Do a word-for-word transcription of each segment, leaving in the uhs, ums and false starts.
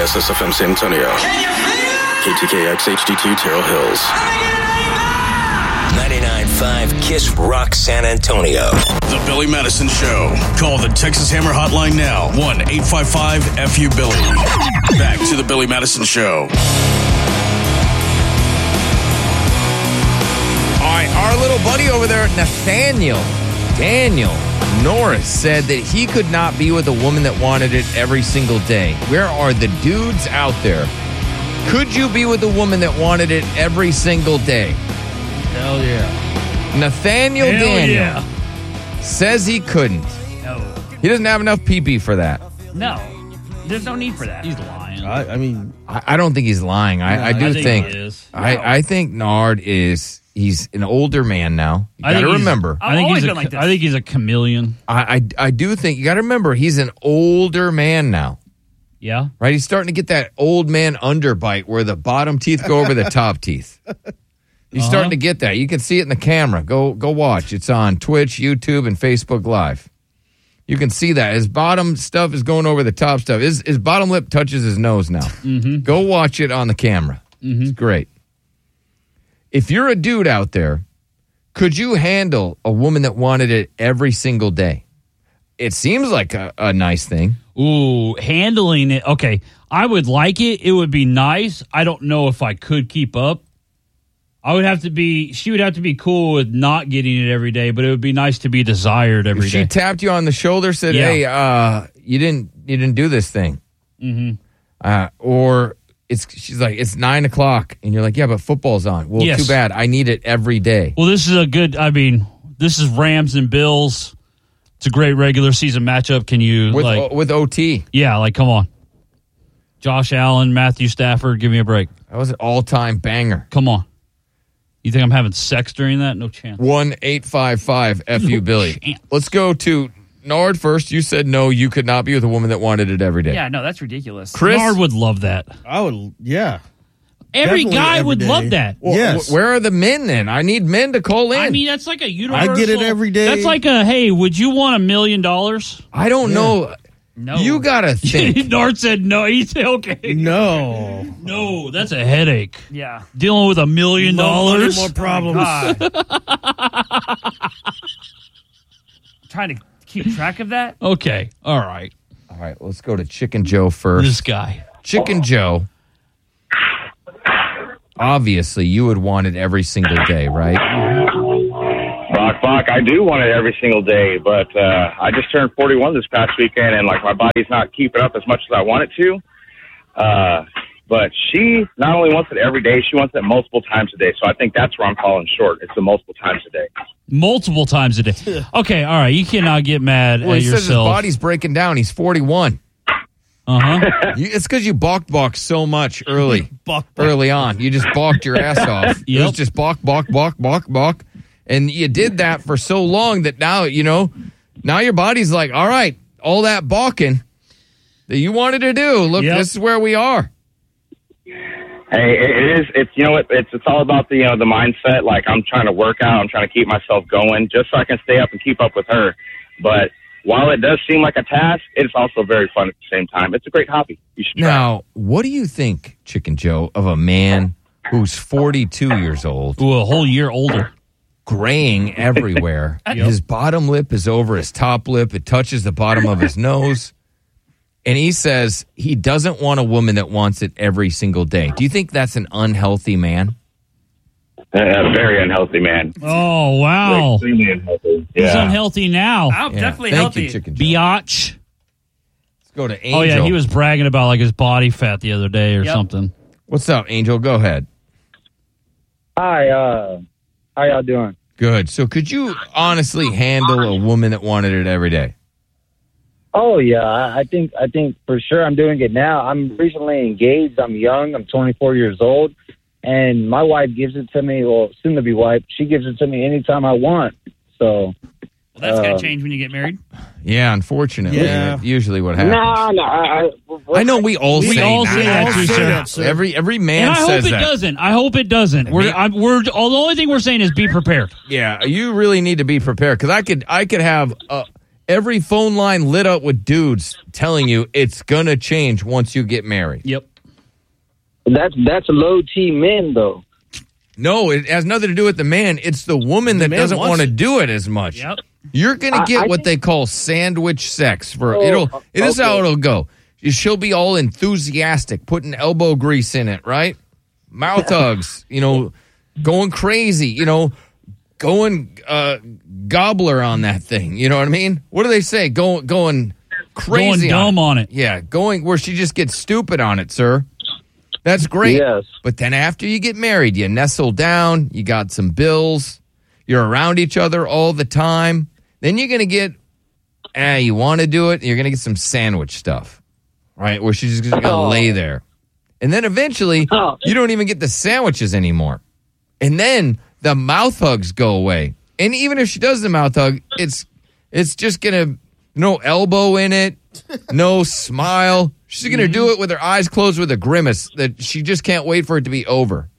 S S F M San Antonio. K T K X H D two Terrell Hills. ninety-nine point five Kiss Rock San Antonio. The Billy Madison Show. Call the Texas Hammer Hotline now. one eight five five F U Billy. Back to the Billy Madison Show. All right, our little buddy over there, Nathaniel Daniel Norris, said that he could not be with a woman that wanted it every single day. Where are the dudes out there? Could you be with a woman that wanted it every single day? Hell yeah. Nathaniel Hell Daniel yeah. says he couldn't. No. He doesn't have enough pee-pee for that. No. There's no need for that. He's lying. I, I mean, I, I don't think he's lying. I, No, I do I think, think he is. I, No. I think Nard is he's an older man now. You I got think to he's- remember. I've I think always he's a, been like this. I think he's a chameleon. I, I I do think you got to remember he's an older man now. Yeah. Right? He's starting to get that old man underbite where the bottom teeth go over the top teeth. He's Uh-huh. starting to get that. You can see it in the camera. Go go watch. It's on Twitch, YouTube, and Facebook Live. You can see that. His bottom stuff is going over the top stuff. His, his bottom lip touches his nose now. Mm-hmm. Go watch it on the camera. Mm-hmm. It's great. If you're a dude out there, could you handle a woman that wanted it every single day? It seems like a, a nice thing. Ooh, handling it. Okay. I would like it. It would be nice. I don't know if I could keep up. I would have to be, she would have to be cool with not getting it every day, but it would be nice to be desired every If she day. tapped you on the shoulder, said, Yeah. "Hey, uh, you didn't, you didn't do this thing," mm-hmm. uh, or it's, she's like, "It's nine o'clock," and you're like, "Yeah, but football's on." Well, Yes. too bad. I need it every day. Well, this is a good, I mean, this is Rams and Bills. It's a great regular season matchup. Can you, With like, o, with O T, yeah, like, come on. Josh Allen, Matthew Stafford, give me a break. that was an all time banger. Come on. You think I'm having sex during that? No chance. One eight five five F U No Billy. chance. Let's go to Nard first. You said no, you could not be with a woman that wanted it every day. Yeah, no, that's ridiculous. Chris, Nard would love that. I would, yeah. Every Definitely guy every would day. love that. well, yes. wh- where are the men then? I need men to call in. I mean, that's like a universal. I get it every day. That's like a, hey, would you want a million dollars? I don't Yeah. know. No. You gotta think. Nard said no. He said okay. No. No, that's a headache. Yeah. Dealing with a million More money, dollars. more problems. God. Trying to keep track of that? Okay, all right. All right, let's go to Chicken Joe first. This guy. Chicken Joe. Obviously, you would want it every single day, right? Fuck, fuck, I do want it every single day, but uh, I just turned forty-one this past weekend, and, like, my body's not keeping up as much as I want it to. Uh, but she not only wants it every day, she wants it multiple times a day. So I think that's where I'm falling short. It's the multiple times a day. Multiple times a day. Okay, all right. You cannot get mad Well, at he says his yourself. body's breaking down. He's forty-one. Uh-huh. You, it's because you balked balked so much early, Balk, balk. early on. You just balked your ass off. It was Yep. just balk, balk, balk, balk, balk. And you did that for so long that now, you know, now your body's like, all right, all that balking that you wanted to do, look, Yep. this is where we are. Hey, it it is. It's you know what? It's it's all about the you know the mindset. Like, I'm trying to work out. I'm trying to keep myself going just so I can stay up and keep up with her. But while it does seem like a task, it's also very fun at the same time. It's a great hobby. You should try. Now, what do you think, Chicken Joe, of a man who's forty-two years old, Ooh, a whole year older. graying everywhere? His bottom lip is over his top lip. It touches the bottom of his nose. And he says he doesn't want a woman that wants it every single day. Do you think that's an unhealthy man? A a very unhealthy man. Oh, wow. Extremely unhealthy. He's Yeah. unhealthy now. I'm Yeah. definitely Thank healthy. you, Chicken Joe. Biatch. Let's go to Angel. Oh, yeah, he was bragging about like his body fat the other day or Yep. something. What's up, Angel? Go ahead. Hi, uh, how y'all doing? Good. So could you honestly handle a woman that wanted it every day? Oh yeah, I I think I think for sure I'm doing it now. I'm recently engaged. I'm young. I'm twenty-four years old, and my wife gives it to me. Well, soon to be wife, she gives it to me anytime I want. So Well, that's going Um, to change when you get married. Yeah, unfortunately, Yeah. that's usually what happens. no, no, I, I, I know we all We say all that. say that, too, sir. that, sir. Every every man And I hope says it that. doesn't. I hope it doesn't. We're, mean- I'm, we're, all, the only thing we're saying is be prepared. Yeah, you really need to be prepared because I could I could have uh, every phone line lit up with dudes telling you it's going to change once you get married. Yep. That's that's low T men though. No, it has nothing to do with the man. It's the woman that man doesn't wants want to it. do it as much. Yep. You're going to I- get I what think- they call sandwich sex. For Oh, it'll it is how okay. it'll go. She'll be all enthusiastic, putting elbow grease in it, right? Mouth hugs, you know, going crazy, you know, going uh, gobbler on that thing. You know what I mean? What do they say? Going going crazy, Going dumb on it. Yeah, going where she just gets stupid on it, sir. That's great. Yes. But then after you get married, you nestle down, you got some bills, you're around each other all the time. Then you're going to get, eh, you want to do it, you're going to get some sandwich stuff, right? Where she's just going to Oh. lay there. And then eventually, Oh. you don't even get the sandwiches anymore. And then the mouth hugs go away. And even if she does the mouth hug, it's it's just going to, no elbow in it, no smile. She's going to do it with her eyes closed with a grimace that she just can't wait for it to be over.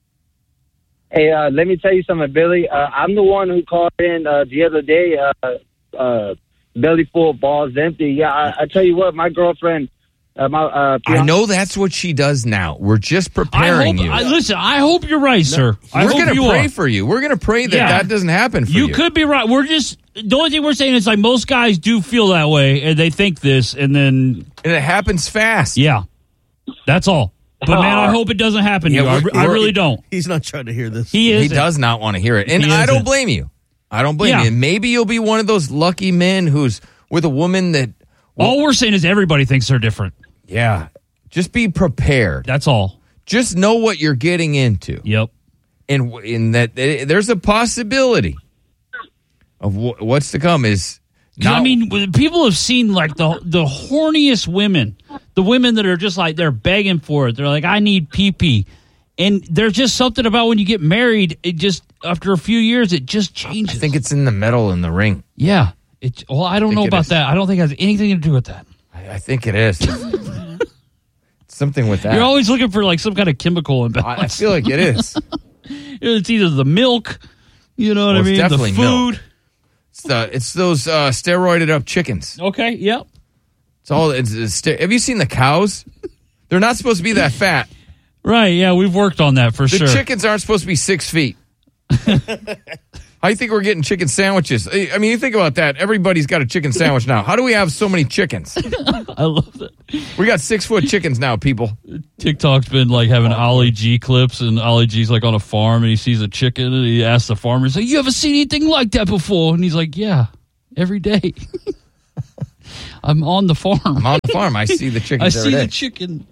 Hey, uh, let me tell you something, Billy. Uh, I'm the one who called in uh, the other day, uh, uh, belly full, balls empty. Yeah, I, I tell you what, my girlfriend, uh, my uh, I know that's what she does now. We're just I preparing hope, you. I, listen, I hope you're right, sir. I We're hope going to you pray are. for you. We're going to pray that Yeah. that doesn't happen for you. You could be right. We're just the only thing we're saying is like most guys do feel that way and they think this, and then And it happens fast. yeah, that's all. But man, I hope it doesn't happen Yeah, to you. I, we're- I we're- really don't. He's not trying to hear this. He is. He does not want to hear it. And He I don't isn't. blame you. I don't blame Yeah. you. And maybe you'll be one of those lucky men who's with a woman that, All we're saying is everybody thinks they're different. yeah, just be prepared. That's all. Just know what you're getting into. Yep. And in that eh, there's a possibility of wh- what's to come is 'Cause, not, I mean, when people have seen like the the horniest women, the women that are just like they're begging for it. They're like, I need pee pee, and there's just something about when you get married. It just after a few years, it just I changes. think it's in the metal in the ring. yeah. It. Well, I don't think know it about is. that. I don't think it has anything to do with that. I, I think it is. It's something with that. You're always looking for like some kind of chemical I, imbalance. I feel like it is. It's either the milk, you know what Well, I it's mean, the definitely milk. food. It's, the, it's those uh, steroided up chickens. Okay. Yep. It's all. It's, it's st- have you seen the cows? They're not supposed to be that fat. Right. Yeah, we've worked on that for The sure. chickens aren't supposed to be six feet. How do you think we're getting chicken sandwiches? I I mean, you think about that. Everybody's got a chicken sandwich now. How do we have so many chickens? I love that. We got six foot chickens now, people. TikTok's been like having Ollie G clips, and Ollie G's like on a farm, and he sees a chicken, and he asks the farmer, he's like, "You ever seen anything like that before?" And he's like, "Yeah, every day. I'm on the farm. I'm on the farm. I see the I chickens every see day. the chicken."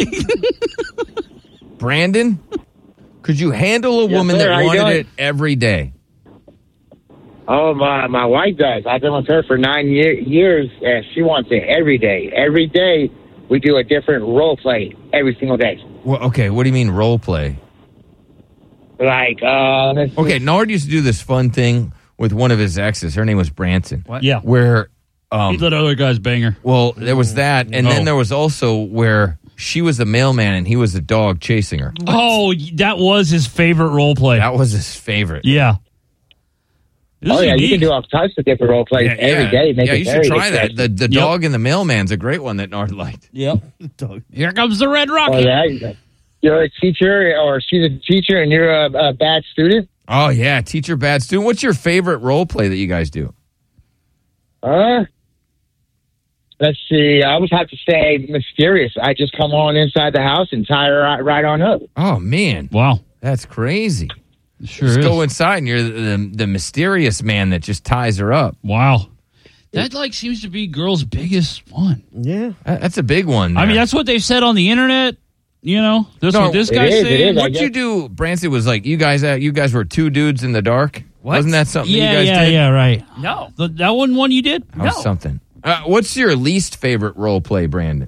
Brandon, could you handle a Yes, woman sir. that How you wanted doing? it every day? Oh, my my wife does. I've been with her for nine year, years, and she wants it every day. Every day, we do a different role play every single day. Well, okay, what do you mean role play? Like, uh, let's Okay, Nard used to do this fun thing with one of his exes. Her name was Branson. What? Yeah. Where, um, He's that other guy's banger. well, there was that, and Oh. then there was also where she was the mailman and he was the dog chasing her. Oh, that was his favorite role play. That was his favorite. Yeah. This Oh is yeah, you unique. can do all types of different role plays Yeah, every yeah. day. Make yeah, it you should very try that. exciting. The the Yep. dog and the mailman's a great one that Nard liked. Yep. Dog. Here comes the red Oh rocket. yeah, you're a teacher, or she's a teacher, and you're a, a bad student. Oh yeah, teacher bad student. What's your favorite role play that you guys do? Uh, let's see. I would have to say mysterious. I just come on inside the house and tie her right, right on up. Oh man, Wow. that's crazy. Sure Just is. go inside and you're the, the the mysterious man that just ties her up. Wow. That like seems to be girls' biggest one. Yeah. That- That's a big one. I mean, there. that's what they've said on the internet. You know, that's No, what this it guy's is, it saying. is. I What'd guess- you do? Branson was like, you guys, uh, you guys were two dudes in the dark. Wasn't that something Yeah, you guys yeah, did? yeah, right. No. The, that one, one you did? That was something. Uh, what's your least favorite role play, Brandon?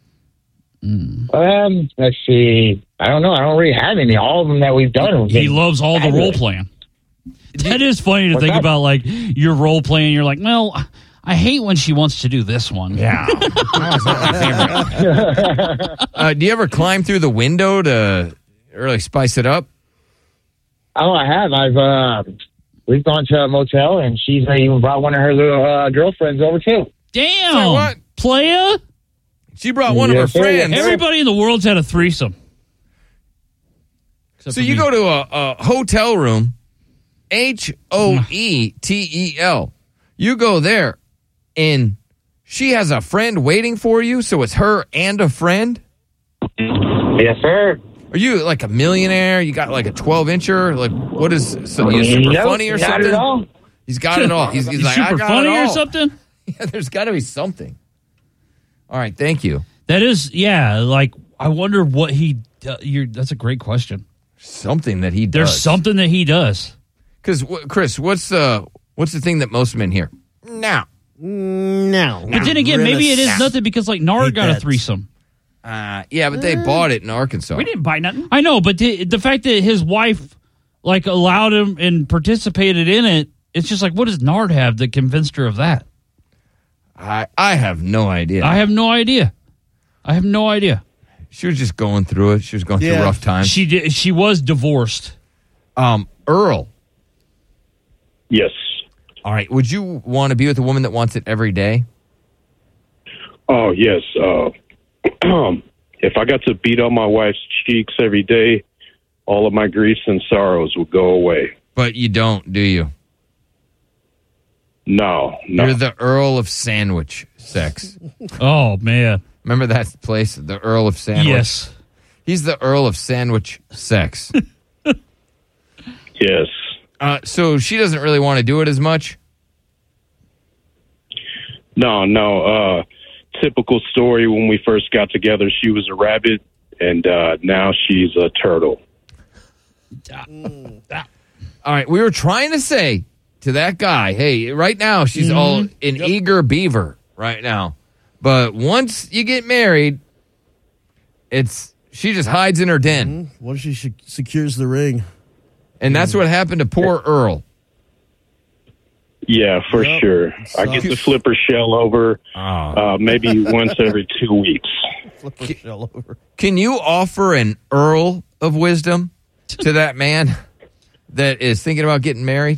Um, let's see. I don't know. I don't really have any. All of them that we've done. have He been loves all the fabulous. role playing. That is funny to What's think that? about. Like you're role playing, you're like, well, I hate when she wants to do this one. Yeah. uh, do you ever climb through the window to really spice it up? Oh, I have. I've uh, we've gone to a motel, and she's uh, even brought one of her little uh, girlfriends over too. Damn. Say what? Playa? She brought one Yes, of her sir. friends. Everybody in the world's had a threesome. Except So for you me. go to a, a hotel room, H O E T E L. You go there, and she has a friend waiting for you, so it's her and a friend? Yes, sir. Are you like a millionaire? You got like a twelve-incher? Like, what is, so you super Nope, funny or not something? at all. He's got it all. He's, he's You like, I super got funny it or all. something? Yeah, there's got to be something. All right, thank you. That is, yeah. Like, I wonder what he. Do, you're, that's a great question. Something that he does. There's something that he does. Because, Chris, what's uh, what's the thing that most men hear? Now. No. But then again, maybe it is nothing because like Nard Hate got a that. threesome. Uh, yeah, but they bought it in Arkansas. We didn't buy nothing. I know, but the, the fact that his wife like allowed him and participated in it, it's just like, what does Nard have that convinced her of that? I, I have no idea. I have no idea. I have no idea. She was just going through it. She was going Yeah. through rough times. She did. She was divorced. Um, Earl. Yes. All right. Would you want to be with a woman that wants it every day? Oh, yes. Uh, if I got to beat on my wife's cheeks every day, all of my griefs and sorrows would go away. But you don't, do you? No, no. You're the Earl of Sandwich sex. Oh man. Remember that place, the Earl of Sandwich? Yes. He's the Earl of Sandwich sex. Yes. Uh, so she doesn't really want to do it as much? No, no. Uh, typical story when we first got together, she was a rabbit, and uh, now she's a turtle. All right, we were trying to say to that guy, hey, right now she's Mm-hmm. all an eager beaver right now. But once you get married, it's she just hides in her den. What if she sh- secures the ring? And that's what happened to poor Earl. Yeah, for Yep. sure. I get to flip her shell over Oh. uh, maybe once every two weeks. Flip her shell over. Can you offer an Earl of wisdom to that man that is thinking about getting married?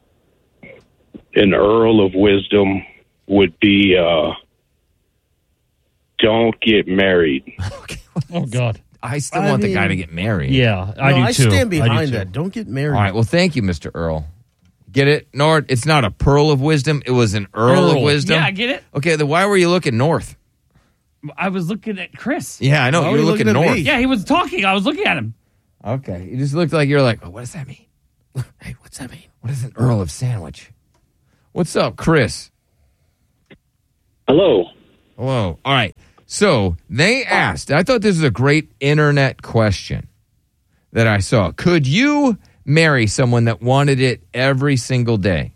An Earl of Wisdom would be uh, don't get married. Oh God. I still I want the mean- guy to get married. Yeah, I no, do I too. stand I do behind too. that. Don't get married. All right. Well, thank you, Mister Earl. Get it, Nord? It's not a pearl of wisdom. It was an Earl, of Earl. wisdom. Yeah, I get it. Okay, then why were you looking north? I was looking at Chris. Yeah, I know. Why You were were you looking, looking at north. me? Yeah, he was talking. I was looking at him. Okay. You just looked like you're like, oh, what does that mean? Hey, what's that mean? What is an Earl of Sandwich? What's up, Chris? Hello. Hello. All right. So they asked, I thought this was a great internet question that I saw. Could you marry someone that wanted it every single day?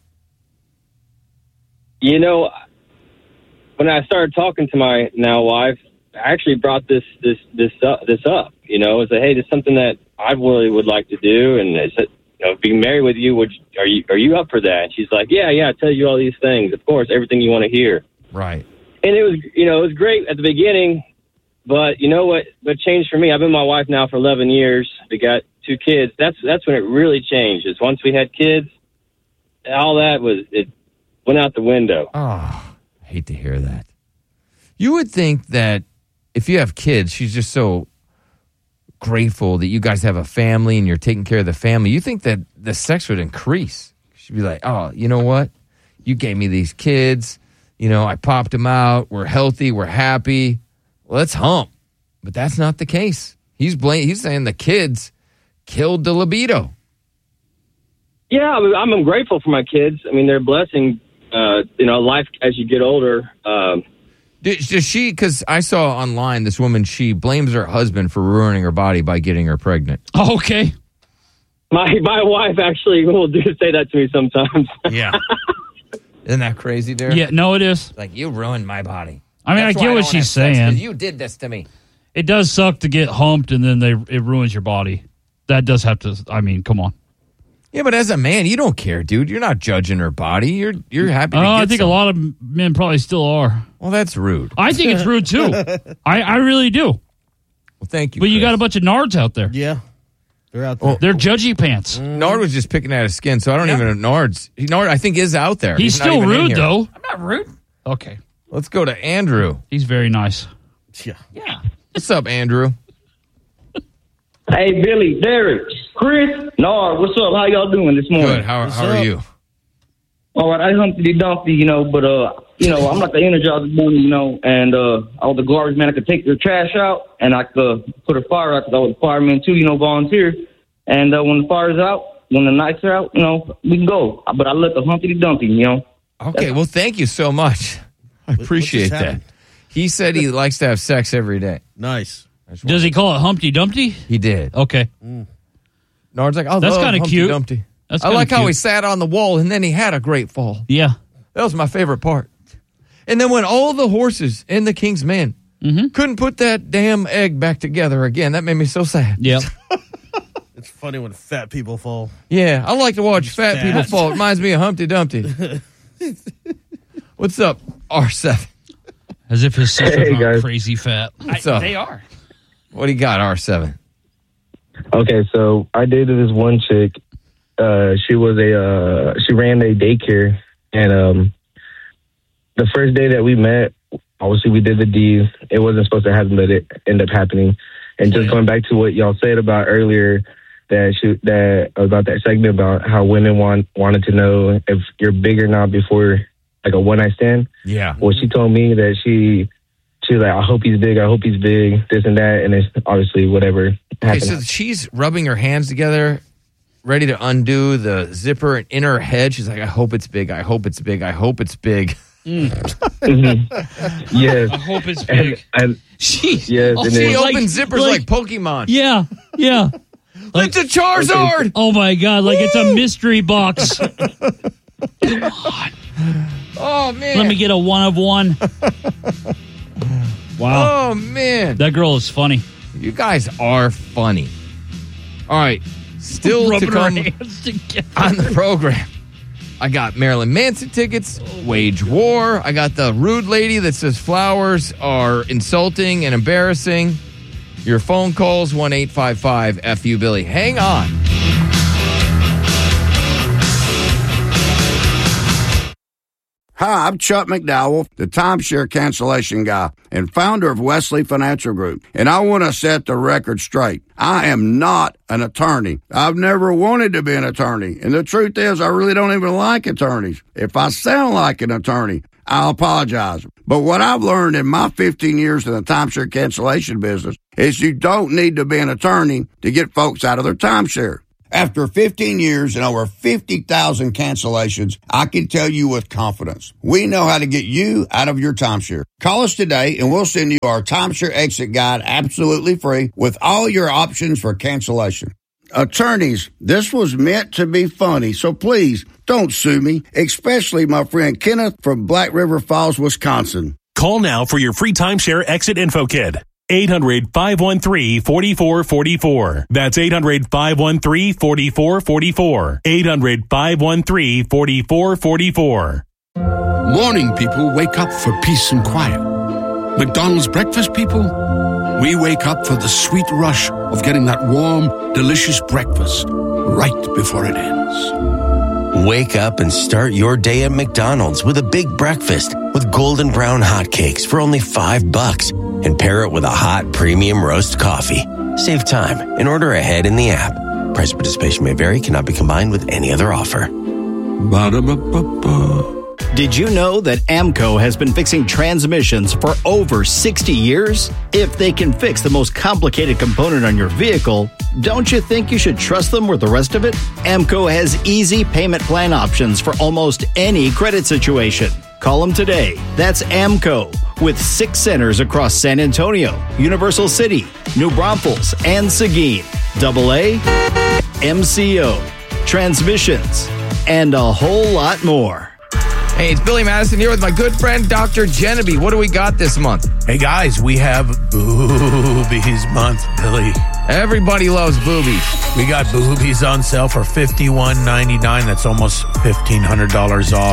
You know, when I started talking to my now wife, I actually brought this this this up, this up. You know, I said, "Hey, this is something that I really would like to do." And I said, "You know, being married with you, would you, are you are you up for that?" And she's like, "Yeah, yeah, I tell you all these things. Of course, everything you want to hear." Right. And it was, you know, it was great at the beginning, but you know what? What changed for me? I've been with my wife now for eleven years. We got two kids. That's that's when it really changed. Is once we had kids, all that was it went out the window. Oh, I hate to hear that. You would think that if you have kids, she's just so grateful that you guys have a family and you're taking care of the family. You think that the sex would increase. She'd be like, oh, you know what? You gave me these kids. You know, I popped them out. We're healthy. We're happy. Let's hump. But that's not the case. He's blame. He's saying the kids killed the libido. Yeah, I mean, I'm grateful for my kids. I mean, they're a blessing. Uh, you know, life as you get older. Um, Does, does she, because I saw online this woman, she blames her husband for ruining her body by getting her pregnant. Okay. my my wife actually will do say that to me sometimes. Yeah. Isn't that crazy, Derek? Yeah, no, it is. Like, you ruined my body. I mean, That's I why get what don't she's have sex, 'cause saying. You did this to me. It does suck to get humped and then they it ruins your body. That does have to. I mean, come on. Yeah, but as a man, you don't care, dude. You're not judging her body. You're you're happy to Oh, get I think some. a lot of men probably still are. Well, that's rude. I think it's rude too. I, I really do. Well, thank you. But you Chris. got a bunch of nards out there. Yeah. They're out there. They're judgy pants. Nard was just picking at his skin, so I don't even know Nard's. Nard, I think, is out there. He's, not still even in rude, here. though. I'm not rude. Okay. Let's go to Andrew. He's very nice. Yeah. Yeah. What's up, Andrew? Hey, Billy, Derek, Chris, Nard, what's up? How y'all doing this morning? Good. How, how are you? All right, I Humpty Dumpty, you know, but, uh, you know, I'm like the Energizer Bunny, you know, and uh, I was the garbage man. I could take their trash out, and I could uh, put a fire out because I was a fireman, too, you know, volunteer. And uh, when the fire's out, when the nights are out, you know, we can go. But I let the Humpty Dumpty, you know. Okay, well, thank you so much. I appreciate that. happened? He said he likes to have sex every day. Nice. Does he call it Humpty Dumpty? He did. Okay. Nard's like, I That's love kinda Humpty cute. Dumpty. That's I kinda like how cute. he sat on the wall and then he had a great fall. Yeah. That was my favorite part. And then when all the horses in the King's Men Mm-hmm. couldn't put that damn egg back together again, that made me so sad. Yep. It's funny when fat people fall. Yeah, I like to watch fat fat. people fall. It reminds me of Humpty Dumpty. What's up, R seven? As if his sisters Hey, aren't guys. crazy fat. What's I, up? they are. What do you got, R seven? Okay, so I dated this one chick. Uh, she was a uh, she ran a daycare, and um, the first day that we met, obviously we did the deed. It wasn't supposed to happen, but it ended up happening. And just going back to what y'all said about earlier, that she, that about that segment about how women want wanted to know if you're big or not before like a one night stand. Yeah. Well, she told me that she she was like, I hope he's big, I hope he's big, this and that, and it's obviously whatever Okay, happened. so she's rubbing her hands together, ready to undo the zipper, and in her head, she's like, I hope it's big, I hope it's big, I hope it's big. Mhm. Yes. I hope it's big. And, and Jeez. yes, Oh, and She then, like- opens zippers like, like- Pokemon. Yeah. Yeah. Like, It's a Charizard! oh, my God. Like it's a mystery box. Oh, man. Let me get a one of one. Wow. Oh, man. That girl is funny. You guys are funny. All right. Still to Rubbing her come hands together. on the program. I got Marilyn Manson tickets, Wage War. I got the rude lady that says flowers are insulting and embarrassing. Your phone calls, one eight five five F U Billy. Hang on. Hi, I'm Chuck McDowell, the timeshare cancellation guy and founder of Wesley Financial Group. And I want to set the record straight. I am not an attorney. I've never wanted to be an attorney. And the truth is, I really don't even like attorneys. If I sound like an attorney, I apologize. But what I've learned in my fifteen years in the timeshare cancellation business is you don't need to be an attorney to get folks out of their timeshare. After fifteen years and over fifty thousand cancellations, I can tell you with confidence, we know how to get you out of your timeshare. Call us today and we'll send you our timeshare exit guide absolutely free with all your options for cancellation. Attorneys, this was meant to be funny, so please don't sue me, especially my friend Kenneth from Black River Falls, Wisconsin. Call now for your free timeshare exit info kit. eight hundred, five one three, four four four four. That's eight hundred, five one three, four four four four. eight hundred, five one three, four four four four. Morning people wake up for peace and quiet. McDonald's breakfast people, we wake up for the sweet rush of getting that warm, delicious breakfast right before it ends. Wake up and start your day at McDonald's with a big breakfast with golden brown hotcakes for only five bucks and pair it with a hot premium roast coffee. Save time and order ahead in the app. Price participation may vary, cannot be combined with any other offer. Ba-da-ba-ba-ba. Did you know that AMCO has been fixing transmissions for over sixty years? If they can fix the most complicated component on your vehicle, don't you think you should trust them with the rest of it? AMCO has easy payment plan options for almost any credit situation. Call them today. That's AMCO, with six centers across San Antonio, Universal City, New Braunfels, and Seguin. Double A, M C O, transmissions, and a whole lot more. Hey, it's Billy Madison here with my good friend, Doctor Genevieve. What do we got this month? Hey, guys, we have Boobies Month, Billy. Everybody loves boobies. We got boobies on sale for fifty-one ninety-nine. That's almost fifteen hundred dollars off.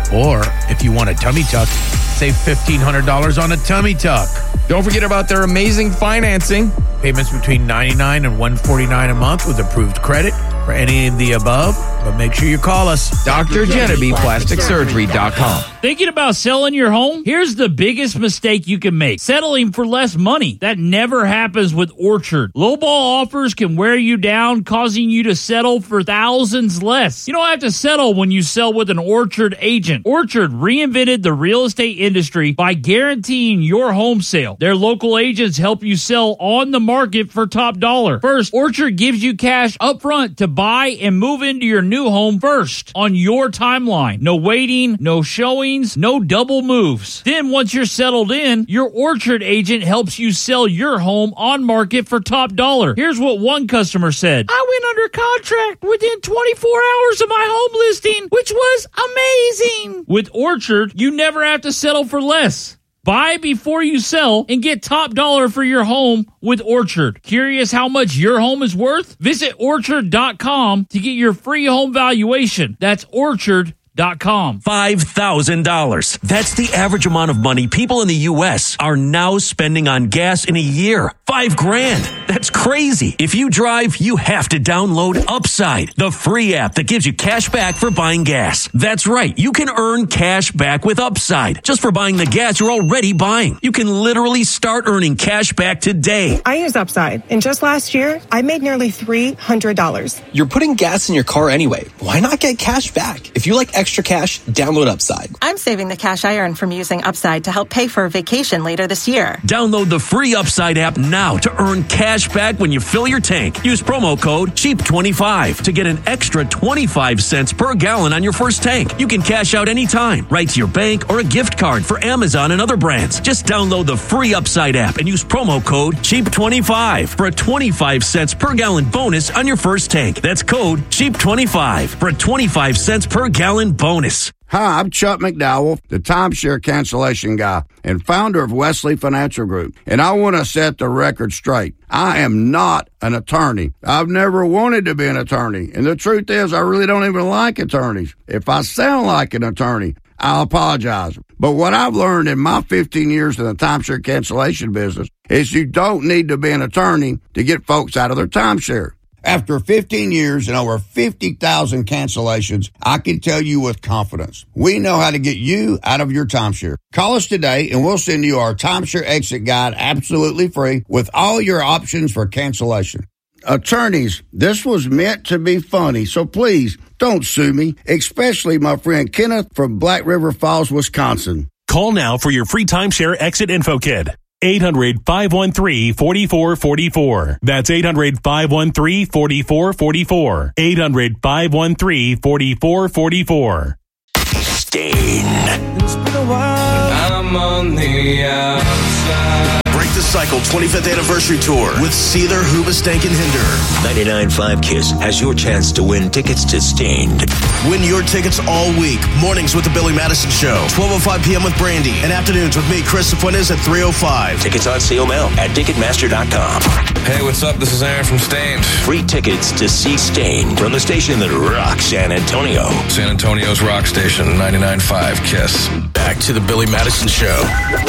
Or if you want a tummy tuck, save fifteen hundred dollars on a tummy tuck. Don't forget about their amazing financing. Payments between ninety-nine dollars and one hundred forty-nine dollars a month with approved credit for any of the above. But make sure you call us. Doctor Genevieve Plastic Surgery dot com. Thinking about selling your home? Here's the biggest mistake you can make. Settling for less money. That never happens with Orchard. Lowball offers can wear you down, causing you to settle for thousands less. You don't have to settle when you sell with an Orchard agent. Orchard reinvented the real estate industry by guaranteeing your home sale. Their local agents help you sell on the market for top dollar. First, Orchard gives you cash up front to buy and move into your new home first on your timeline. No waiting, no showing, no double moves. Then once you're settled in, your Orchard agent helps you sell your home on market for top dollar. Here's what one customer said. I went under contract within twenty-four hours of my home listing, which was amazing. With Orchard, you never have to settle for less. Buy before you sell and get top dollar for your home with Orchard. Curious how much your home is worth? Visit orchard dot com to get your free home valuation. That's orchard dot com. five thousand dollars. That's the average amount of money people in the U S are now spending on gas in a year. Five grand. That's crazy. If you drive, you have to download Upside, the free app that gives you cash back for buying gas. That's right. You can earn cash back with Upside just for buying the gas you're already buying. You can literally start earning cash back today. I use Upside, and just last year, I made nearly three hundred dollars. You're putting gas in your car anyway. Why not get cash back? If you like extra cash, download Upside. I'm saving the cash I earn from using Upside to help pay for a vacation later this year. Download the free Upside app now to earn cash back when you fill your tank. Use promo code cheap twenty-five to get an extra twenty-five cents per gallon on your first tank. You can cash out anytime, right to your bank or a gift card for Amazon and other brands. Just download the free Upside app and use promo code cheap twenty-five for a twenty-five cents per gallon bonus on your first tank. That's code cheap twenty-five for a twenty-five cents per gallon bonus. Hi, I'm Chuck McDowell, the timeshare cancellation guy and founder of Wesley Financial Group. And I want to set the record straight. I am not an attorney. I've never wanted to be an attorney. And the truth is, I really don't even like attorneys. If I sound like an attorney, I'll apologize. But what I've learned in my fifteen years in the timeshare cancellation business is you don't need to be an attorney to get folks out of their timeshare. After fifteen years and over fifty thousand cancellations, I can tell you with confidence, we know how to get you out of your timeshare. Call us today and we'll send you our timeshare exit guide absolutely free with all your options for cancellation. Attorneys, this was meant to be funny, so please don't sue me, especially my friend Kenneth from Black River Falls, Wisconsin. Call now for your free timeshare exit info kit. eight hundred, five one three, four four four four. That's eight hundred, five one three, four four four four. eight hundred, five one three, four four four four. Stain. It's been a while. I'm on the outside. Break the Cycle twenty-fifth Anniversary Tour with Seether, Hoobastank, and Hinder. ninety-nine point five Kiss has your chance to win tickets to Stained. Win your tickets all week. Mornings with the Billy Madison Show. twelve oh five p.m. with Brandy. And afternoons with me, Chris Fuentes, at three oh five. Tickets on sale now at Ticketmaster dot com. Hey, what's up? This is Aaron from Stained. Free tickets to see Stained from the station that rocks San Antonio. San Antonio's rock station, ninety-nine point five Kiss. Back to the Billy Madison Show.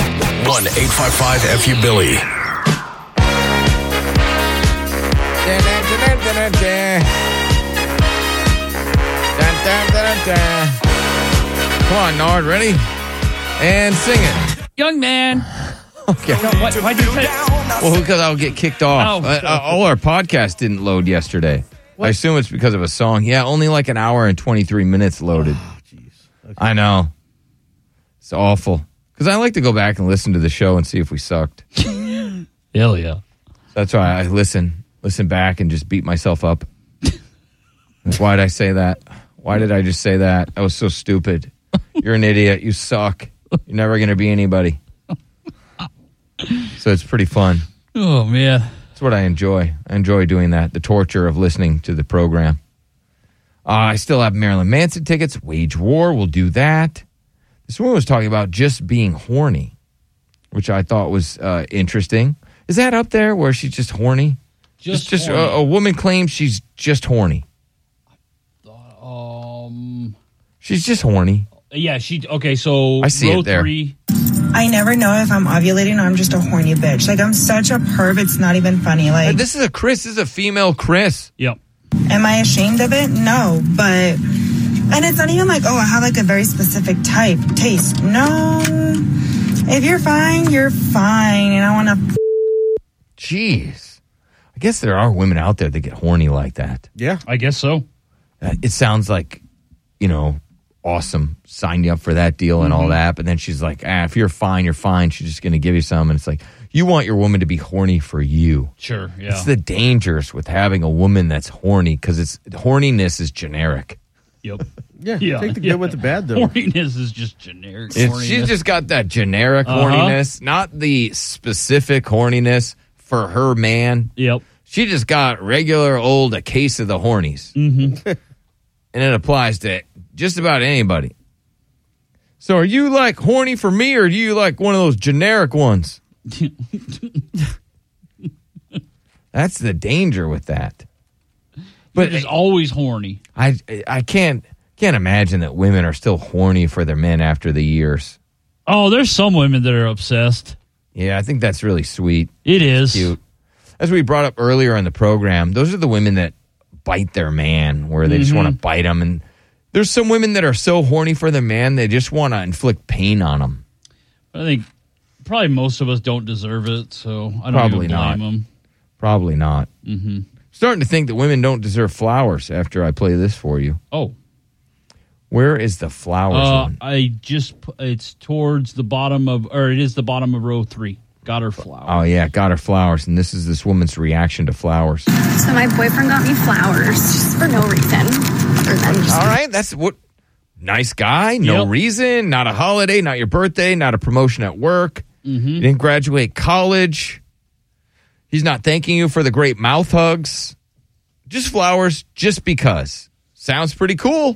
one eight five five F U Billy. Come on, Nard, ready? And sing it. Young man. Okay. No, what, why'd you say? Well, because I'll get kicked off. Oh, uh, uh, all our podcast didn't load yesterday. What? I assume it's because of a song. Yeah, only like an hour and twenty-three minutes loaded. Oh, jeez. Okay. I know. It's awful. Because I like to go back and listen to the show and see if we sucked. Hell yeah. That's why I listen, listen back and just beat myself up. Why did I say that? Why did I just say that? I was so stupid. You're an idiot. You suck. You're never going to be anybody. So it's pretty fun. Oh, man. That's what I enjoy. I enjoy doing that, the torture of listening to the program. Uh, I still have Marilyn Manson tickets. Wage War, we'll do that. This woman was talking about just being horny, which I thought was uh, interesting. Is that up there where she's just horny? Just, just, just horny. A, a woman claims she's just horny. Um, She's just horny. Yeah, she. Okay, so I see row it there. three. I never know if I'm ovulating or I'm just a horny bitch. Like, I'm such a perv, it's not even funny. Like, This is a Chris. This is a female Chris. Yep. am I ashamed of it? No, but, and it's not even like, oh, I have like a very specific type, taste. No, if you're fine, you're fine. And I want to. Jeez. I guess there are women out there that get horny like that. Yeah. I guess so. Uh, it sounds like, you know, awesome. Signed you up for that deal and all Mhm. that. But then she's like, ah, if you're fine, you're fine. She's just going to give you some. And it's like, you want your woman to be horny for you. Sure, yeah. It's the dangers with having a woman that's horny because it's horniness is generic. Yep. Yeah, Yeah, take the yeah. good with the bad, though. Horniness is just generic. It's, horniness. she's just got that generic Uh-huh. horniness, not the specific horniness for her man. Yep. She just got regular old a case of the hornies. Mm-hmm. And it applies to just about anybody. So are you like horny for me or do you like one of those generic ones? That's the danger with that. But it's always horny. I I can't can't imagine that women are still horny for their men after the years. Oh, there's some women that are obsessed. Yeah, I think that's really sweet. It is. Cute. As we brought up earlier in the program, those are the women that bite their man, where they just Mhm. want to bite them. And there's some women that are so horny for their man, they just want to inflict pain on them. I think probably most of us don't deserve it, so I don't Probably even blame not. them. Probably not. Mm-hmm. Starting to think that women don't deserve flowers after I play this for you. Oh. Where is the flowers Uh, one? I just, pu- it's towards the bottom of, or it is the bottom of row three. Got her flower. Oh, yeah, got her flowers. And this is this woman's reaction to flowers. So my boyfriend got me flowers just for no reason other than just All right, that's what. Nice guy, no Yep. reason, not a holiday, not your birthday, not a promotion at work. Mm-hmm. You didn't graduate college. He's not thanking you for the great mouth hugs. Just flowers, just because. Sounds pretty cool.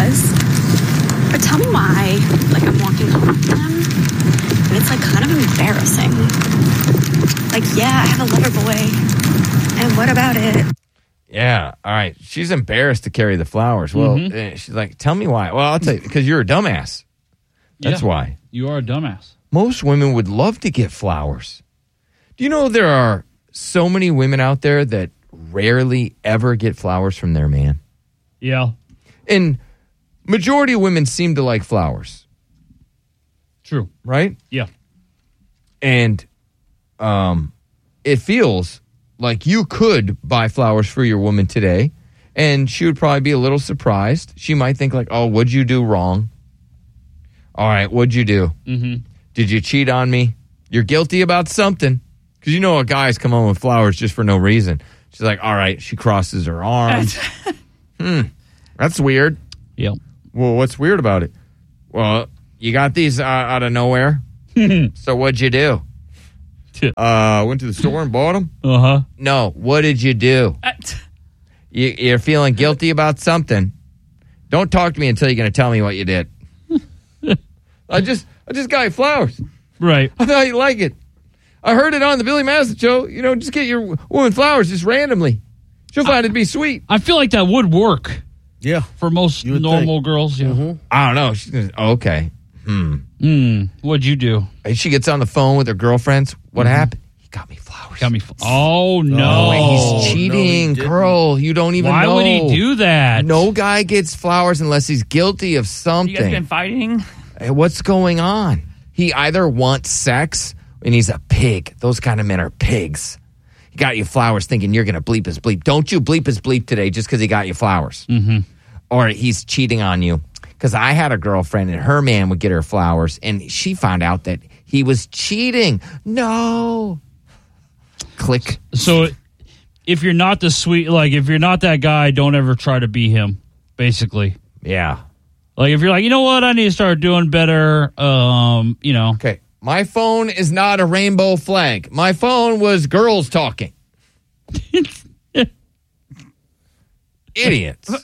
But tell me why, like, I'm walking home with them, and it's, like, kind of embarrassing. Like, yeah, I have a lover boy, and what about it? Yeah, all right. She's embarrassed to carry the flowers. Well, Mhm. eh, she's like, tell me why. Well, I'll tell you, because you're a dumbass. That's Yeah. why. You are a dumbass. Most women would love to get flowers. Do you know there are so many women out there that rarely ever get flowers from their man? Yeah. And majority of women seem to like flowers. True. Right? Yeah. And um, it feels like you could buy flowers for your woman today, and she would probably be a little surprised. She might think like, oh, what'd you do wrong? All right, what'd you do? Mm-hmm. Did you cheat on me? You're guilty about something. Because you know a guy's come home with flowers just for no reason. She's like, all right, she crosses her arms. hmm, that's weird. Yep. Well, what's weird about it? Well, you got these uh, out of nowhere. So what'd you do? Uh, went to the store and bought them? Uh-huh. No, what did you do? You, you're feeling guilty about something. Don't talk to me until you're going to tell me what you did. I just I just got you flowers. Right. I thought you'd like it. I heard it on the Billy Madison show. You know, just get your woman flowers just randomly. She'll find it to be sweet. I feel like that would work. Yeah. For most would normal think. girls, yeah. Mm-hmm. I don't know. She's gonna, okay. Hmm. Hmm. What'd you do? And she gets on the phone with her girlfriends. What Mhm. happened? He got me flowers. Got me. Fl- oh no! Oh, he's cheating, didn't. girl. You don't even Why know. would he do that? No guy gets flowers unless he's guilty of You something. guys been fighting? Hey, what's going on? He either wants sex and he's a pig. Those kind of men are pigs. He got you flowers thinking you're going to bleep his bleep. Don't you bleep his bleep today just because he got you flowers. Mm-hmm. Or he's cheating on you. Because I had a girlfriend and her man would get her flowers and she found out that he was cheating. No. Click. So, if you're not the sweet, like if you're not that guy, don't ever try to be him. Basically, Yeah. like if you're like, you know what, I need to start doing better. Um, you know, Okay. My phone is not a rainbow flag. My phone was girls talking. Idiots.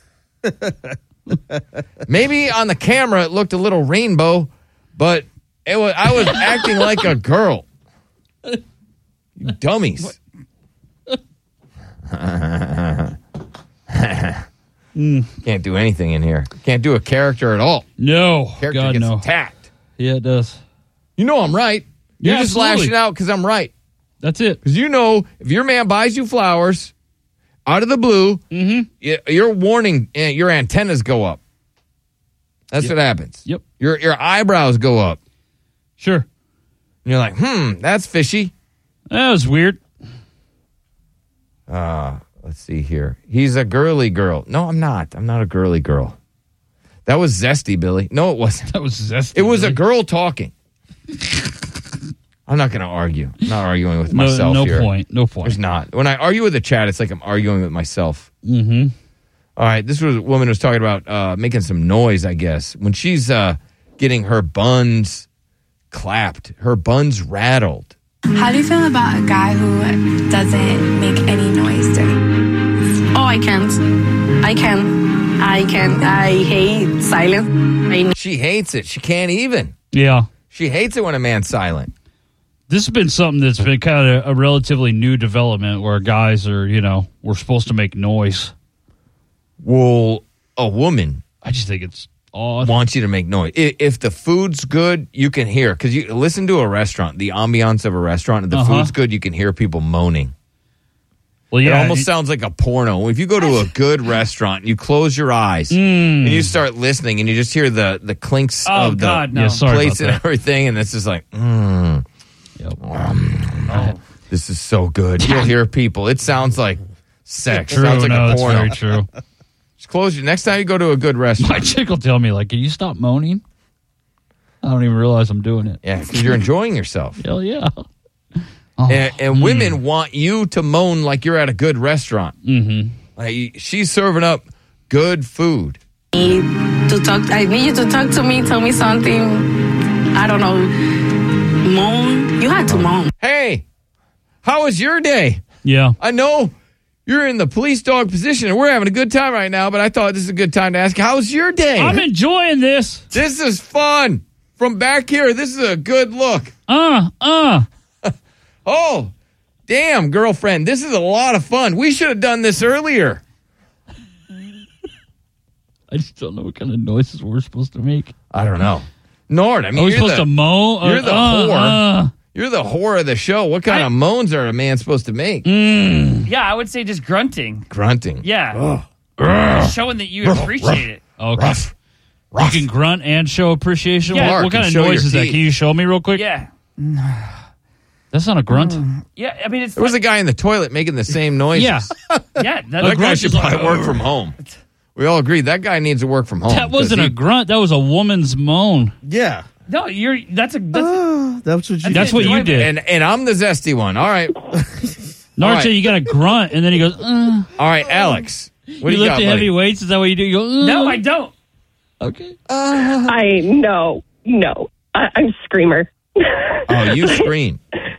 Maybe on the camera it looked a little rainbow, but it was, I was acting like a girl. You dummies. Mm. Can't do anything in here. Can't do a character at all. No. Character God, gets no. attacked. Yeah, it does. You know I'm right. You're Yeah, just absolutely. lashing out because I'm right. That's it. Because you know, if your man buys you flowers out of the blue, mm-hmm. y- your warning, eh, your antennas go up. That's Yep. what happens. Yep. Your your eyebrows go up. Sure. And you're like, hmm, that's fishy. That was weird. Uh, let's see here. He's a girly girl. No, I'm not. I'm not a girly girl. That was zesty, Billy. No, it wasn't. That was zesty. It was Billy. a girl talking. I'm not going to argue. I'm not arguing with No- myself no here. point. No point. There's not. When I argue with the chat, it's like I'm arguing with myself. Mm-hmm. All right, this was a woman who was talking about uh, making some noise, I guess. When she's uh, getting her buns clapped, her buns rattled. How do you feel about a guy who doesn't make any noise during? Oh, I can't. I can. I can. I hate silence. I She hates it. She can't even. Yeah. She hates it when a man's silent. This has been something that's been kind of a relatively new development where guys are, you know, we're supposed to make noise. Well, a woman I just think it's odd. wants you to make noise. I- If the food's good, you can hear. Because you listen to a restaurant, the ambiance of a restaurant, if the Uh-huh. food's good, you can hear people moaning. Well, It yeah. almost it- sounds like a porno. If you go to a good restaurant, you close your eyes Mm. and you start listening, and you just hear the the clinks Oh, of the God, no. Yeah, sorry plates about and that. everything, and it's just like, mm, um, this is so good. You'll hear people. It sounds like sex. True, sounds like no, a that's porno. very true. Just close your. Next time you go to a good restaurant, My chick will tell me, like, can you stop moaning? I don't even realize I'm doing it. yeah, because you're enjoying yourself. Hell yeah. and and women want you to moan like you're at a good restaurant. Mm-hmm. Like she's serving up good food. need to talk. I need you to talk to me. Tell me something. I don't know. Moan. You had to moan. Hey, how was your day? Yeah. I know you're in the police dog position and we're having a good time right now, but I thought this is a good time to ask, how's your day? I'm enjoying this. This is fun. From back here, this is a good look. Uh, uh. Oh, damn, girlfriend, this is a lot of fun. We should have done this earlier. I just don't know what kind of noises we're supposed to make. I don't know. Nord, I mean, Are we you're supposed the, to moan? You're the Uh, whore. uh. You're the whore of the show. What kind of moans are a man supposed to make? Mm. Yeah, I would say just grunting. Grunting. Yeah. Ugh. Just showing that you appreciate it. Okay. You can grunt and show appreciation. Yeah. what Mark, what kind and of show your noise is that? teeth. Can you show me real quick? Yeah. That's not a grunt. Yeah, I mean, it's There was a guy in the toilet making the same noises. Yeah. yeah. That, That guy grunt should is like, probably work from home. We all agree that guy needs to work from home. That wasn't because a grunt. That was a woman's moan. Yeah. no, you're. That's a. That's, Oh, that's what you That's what you did. And and I'm the zesty one. All right. All Nard right. said you got to grunt, and then he goes, uh. All right, Alex. What You do you lift got, the buddy? heavy weights? Is that what you do? You go, uh. no, I don't. Okay. I no, no. I, I'm a screamer. Oh, you scream.